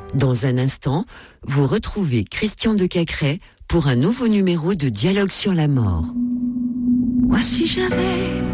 Dans un instant, vous retrouvez Christian de Cacrès pour un nouveau numéro de Dialogue sur la mort. Moi, si j'avais